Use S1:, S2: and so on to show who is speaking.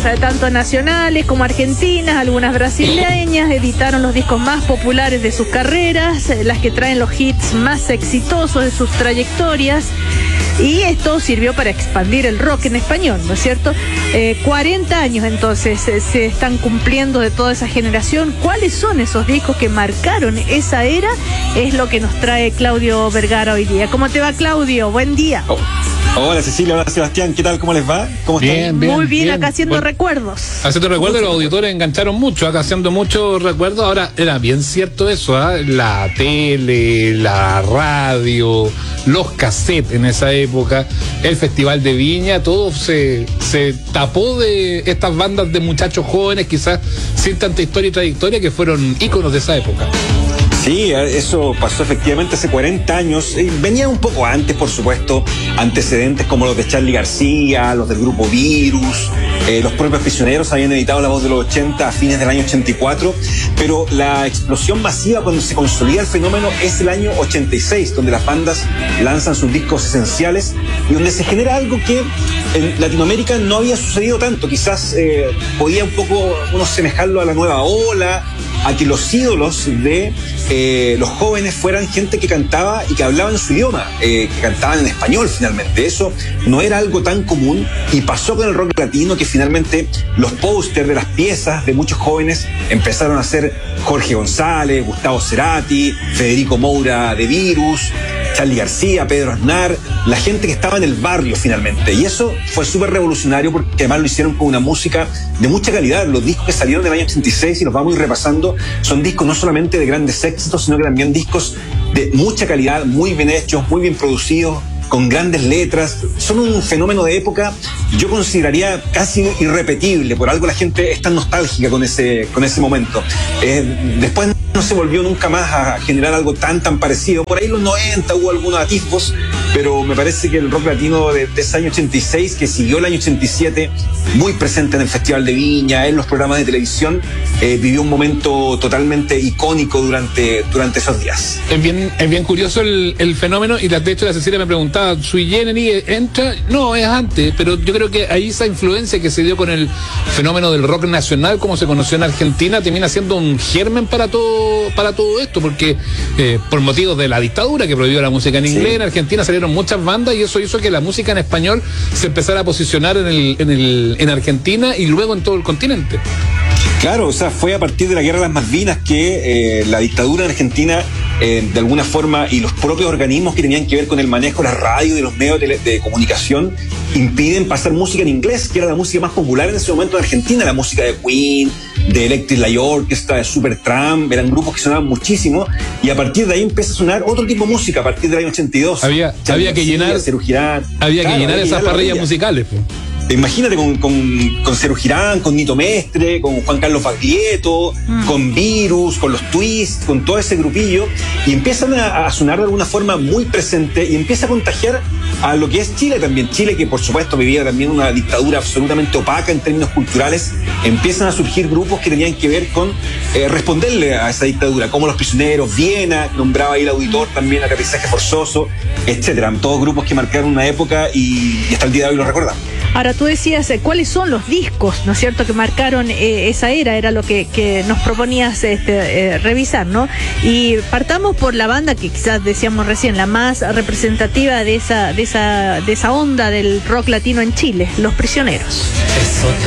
S1: tanto nacionales como argentinas, algunas brasileñas, editaron los discos más populares de sus carreras, las que traen los hits más exitosos de sus trayectorias. Y esto sirvió para expandir el rock en español, ¿no es cierto? 40 años entonces se están cumpliendo de toda esa generación. ¿Cuáles son esos discos que marcaron esa era? Es lo que nos trae Claudio Vergara hoy día. ¿Cómo te va, Claudio? Buen día.
S2: Oh. Hola Cecilia, hola Sebastián, ¿qué tal? ¿Cómo les va? ¿Cómo están?
S1: Muy bien, acá haciendo recuerdos.
S3: Haciendo recuerdos, los auditores engancharon mucho, acá haciendo muchos recuerdos. Ahora, era bien cierto eso, la tele, la radio, los cassettes en esa época, el Festival de Viña, todo se tapó de estas bandas de muchachos jóvenes, quizás sin tanta historia y trayectoria, que fueron íconos de esa época.
S2: Sí, eso pasó efectivamente hace 40 años. Venía un poco antes, por supuesto, antecedentes como los de Charly García, los del grupo Virus, los propios Prisioneros habían editado La Voz de los 80 a fines del año 84, pero la explosión masiva cuando se consolida el fenómeno es el año 86, donde las bandas lanzan sus discos esenciales y donde se genera algo que en Latinoamérica no había sucedido tanto. Quizás podía un poco uno semejarlo a la nueva ola, a que los ídolos de los jóvenes fueran gente que cantaba y que hablaba en su idioma, que cantaban en español finalmente. Eso no era algo tan común y pasó con el rock latino, que finalmente los pósters de las piezas de muchos jóvenes empezaron a ser Jorge González, Gustavo Cerati, Federico Moura de Virus, Charly García, Pedro Aznar, la gente que estaba en el barrio finalmente. Y eso fue súper revolucionario porque además lo hicieron con una música de mucha calidad. Los discos que salieron del año 86, y los vamos a ir repasando, son discos no solamente de grandes éxitos, sino que también discos de mucha calidad, muy bien hechos, muy bien producidos, con grandes letras. Son un fenómeno de época, yo consideraría casi irrepetible. Por algo la gente es tan nostálgica con ese momento. Después no se volvió nunca más a generar algo tan parecido. Por ahí en los 90 hubo algunos atisbos, pero me parece que el rock latino de ese año 86, que siguió el año 87, muy presente en el Festival de Viña, en los programas de televisión, vivió un momento totalmente icónico durante esos días.
S3: Es bien curioso el fenómeno, y de hecho la Cecilia me preguntaba, ¿Sui Generis entra? No, es antes, pero yo creo que ahí esa influencia que se dio con el fenómeno del rock nacional, como se conoció en Argentina, termina siendo un germen para todo esto, porque por motivos de la dictadura que prohibió la música en inglés, sí, en Argentina salieron muchas bandas y eso hizo que la música en español se empezara a posicionar en Argentina y luego en todo el continente.
S2: Claro, o sea, fue a partir de la Guerra de las Malvinas que la dictadura en Argentina, de alguna forma, y los propios organismos que tenían que ver con el manejo de la radio y de los medios de comunicación, impiden pasar música en inglés, que era la música más popular en ese momento en Argentina, la música de Queen, de Electric Light Orchestra, de Supertramp, eran grupos que sonaban muchísimo, y a partir de ahí empieza a sonar otro tipo de música a partir del año 82.
S3: Había que llenar esas parrillas musicales, pues.
S2: Imagínate con Cero Girán, con Nito Mestre, con Juan Carlos Baglietto, con Virus, con los Twists, con todo ese grupillo, y empiezan a sonar de alguna forma muy presente y empieza a contagiar a lo que es Chile también. Chile, que por supuesto vivía también una dictadura absolutamente opaca en términos culturales, empiezan a surgir grupos que tenían que ver con responderle a esa dictadura, como Los Prisioneros, Viena, nombraba ahí el auditor también, Aterrizaje Forzoso, etcétera. Todos grupos que marcaron una época y hasta el día de hoy lo recordamos.
S1: Ahora, tú decías, ¿cuáles son los discos, ¿no es cierto?, que marcaron esa era lo que nos proponías revisar, ¿no? Y partamos por la banda que quizás decíamos recién, la más representativa de esa onda del rock latino en Chile, Los Prisioneros.